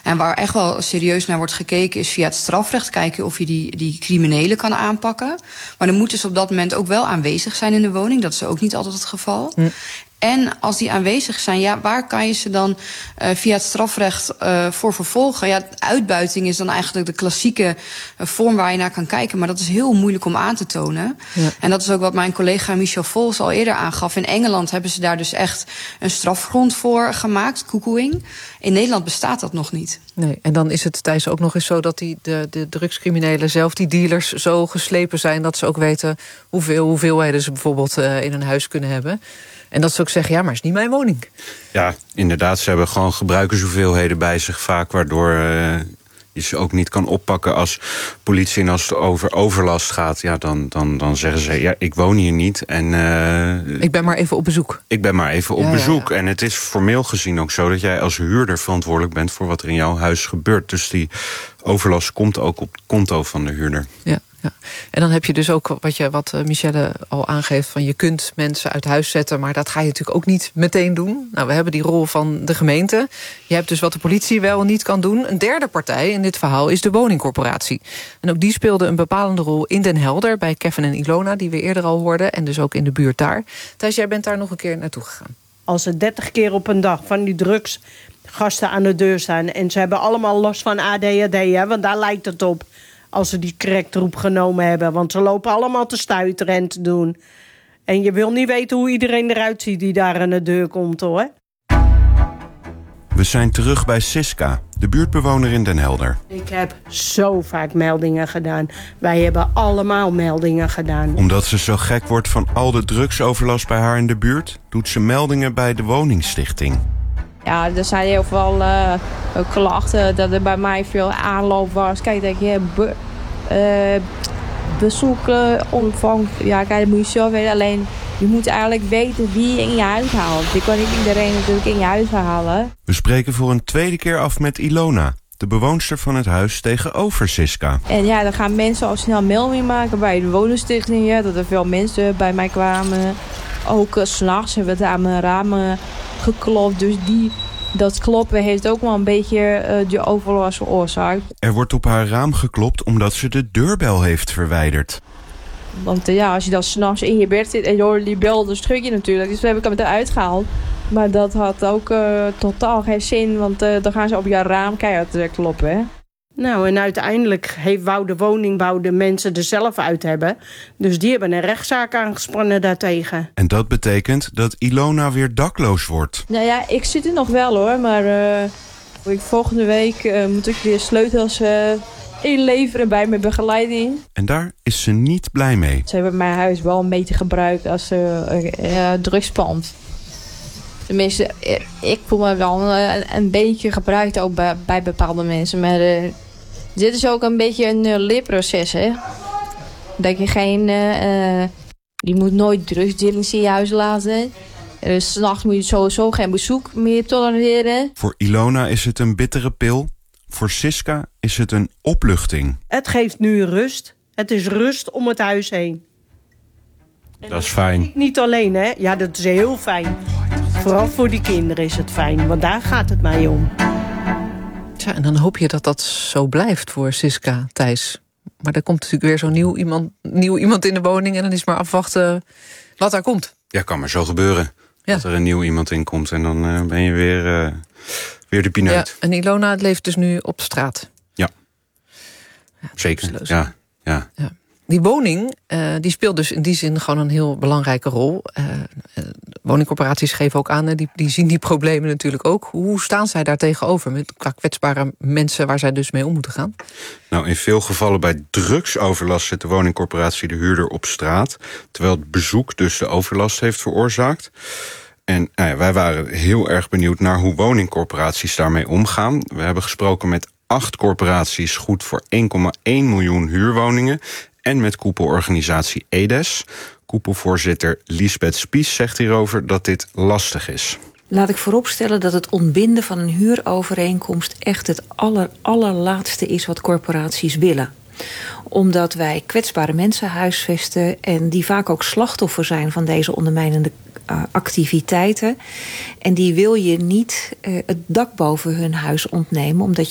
En waar echt wel serieus naar wordt gekeken is via het strafrecht kijken of je die criminelen kan aanpakken. Maar dan moeten ze op dat moment ook wel aanwezig zijn in de woning. Dat is ook niet altijd het geval. En als die aanwezig zijn, waar kan je ze dan via het strafrecht voor vervolgen? Ja, uitbuiting is dan eigenlijk de klassieke vorm waar je naar kan kijken. Maar dat is heel moeilijk om aan te tonen. Ja. En dat is ook wat mijn collega Michel Vols al eerder aangaf. In Engeland hebben ze daar dus echt een strafgrond voor gemaakt, cuckooing. In Nederland bestaat dat nog niet. Nee, en dan is het, Thijs, ook nog eens zo dat de drugscriminelen zelf, die dealers, zo geslepen zijn dat ze ook weten hoeveel hoeveelheden ze bijvoorbeeld in een huis kunnen hebben. En dat ze ook zeggen, ja, maar het is niet mijn woning. Ja, inderdaad, ze hebben gewoon gebruikershoeveelheden bij zich vaak, waardoor je ze ook niet kan oppakken als politie. En als het over overlast gaat, ja, dan zeggen ze, ja, ik woon hier niet. En ik ben maar even op bezoek. Ik ben maar even op bezoek. Ja. En het is formeel gezien ook zo dat jij als huurder verantwoordelijk bent voor wat er in jouw huis gebeurt. Dus die overlast komt ook op het konto van de huurder. Ja. Ja. En dan heb je dus ook wat Michelle al aangeeft, van je kunt mensen uit huis zetten, maar dat ga je natuurlijk ook niet meteen doen. Nou, we hebben die rol van de gemeente. Je hebt dus wat de politie wel en niet kan doen. Een derde partij in dit verhaal is de woningcorporatie. En ook die speelde een bepalende rol in Den Helder bij Kevin en Ilona, die we eerder al hoorden, en dus ook in de buurt daar. Thijs, jij bent daar nog een keer naartoe gegaan. Als er 30 keer op een dag van die drugsgasten aan de deur staan en ze hebben allemaal last van ADHD, hè, want daar lijkt het op. Als ze die cracktroep genomen hebben. Want ze lopen allemaal te stuiteren en te doen. En je wil niet weten hoe iedereen eruit ziet die daar aan de deur komt, hoor. We zijn terug bij Siska, de buurtbewoner in Den Helder. Ik heb zo vaak meldingen gedaan. Wij hebben allemaal meldingen gedaan. Omdat ze zo gek wordt van al de drugsoverlast bij haar in de buurt, doet ze meldingen bij de woningstichting. Ja, er zijn heel veel klachten dat er bij mij veel aanloop was. Kijk, dat je bezoekomvang, ja, kijk, dat moet je zo weten. Alleen, je moet eigenlijk weten wie je in je huis haalt. Je kan niet iedereen natuurlijk in je huis halen. We spreken voor een tweede keer af met Ilona, de bewoonster van het huis tegenover Siska. En ja, dan gaan mensen al snel melding maken bij de woningstichting. Ja, dat er veel mensen bij mij kwamen. Ook 's nachts hebben we het aan mijn ramen geklopt. Dus dat kloppen heeft ook wel een beetje de overlast veroorzaakt. Er wordt op haar raam geklopt omdat ze de deurbel heeft verwijderd. Want als je dan 's nachts in je bed zit en je hoort die bel, dan schrik je natuurlijk. Dus toen heb ik hem eruit gehaald. Maar dat had ook totaal geen zin, want dan gaan ze op je raam keihard kloppen, hè. Nou, en uiteindelijk wou de woningbouw de mensen er zelf uit hebben. Dus die hebben een rechtszaak aangespannen daartegen. En dat betekent dat Ilona weer dakloos wordt. Nou ja, ik zit er nog wel hoor, maar volgende week moet ik weer sleutels inleveren bij mijn begeleiding. En daar is ze niet blij mee. Ze hebben mijn huis wel een beetje gebruikt als drugspand. Tenminste, ik voel me wel een beetje gebruikt ook bij bepaalde mensen. Maar dit is ook een beetje een leerproces, hè. Dat je je moet nooit drugsdealings in je huis laten. 's Nachts moet je sowieso geen bezoek meer tolereren. Voor Ilona is het een bittere pil. Voor Siska is het een opluchting. Het geeft nu rust. Het is rust om het huis heen. Dat is fijn. Niet alleen, hè. Ja, dat is heel fijn. Vooral voor die kinderen is het fijn, want daar gaat het mij om. Ja, en dan hoop je dat dat zo blijft voor Siska, Thijs. Maar er komt natuurlijk weer zo'n nieuw iemand in de woning en dan is maar afwachten wat daar komt. Ja, kan maar zo gebeuren. Ja. Dat er een nieuw iemand in komt en dan ben je weer de pineut. Ja, en Ilona leeft dus nu op straat. Ja, zeker. Ja. Die woning die speelt dus in die zin gewoon een heel belangrijke rol. Woningcorporaties geven ook aan, die zien die problemen natuurlijk ook. Hoe staan zij daar tegenover qua kwetsbare mensen waar zij dus mee om moeten gaan? Nou, in veel gevallen bij drugsoverlast zet de woningcorporatie de huurder op straat, terwijl het bezoek dus de overlast heeft veroorzaakt. En wij waren heel erg benieuwd naar hoe woningcorporaties daarmee omgaan. We hebben gesproken met 8 corporaties, goed voor 1,1 miljoen huurwoningen, en met koepelorganisatie EDES. Koepelvoorzitter Liesbeth Spies zegt hierover dat dit lastig is. Laat ik vooropstellen dat het ontbinden van een huurovereenkomst echt het allerlaatste is wat corporaties willen. Omdat wij kwetsbare mensen huisvesten en die vaak ook slachtoffer zijn van deze ondermijnende activiteiten. En die wil je niet het dak boven hun huis ontnemen, omdat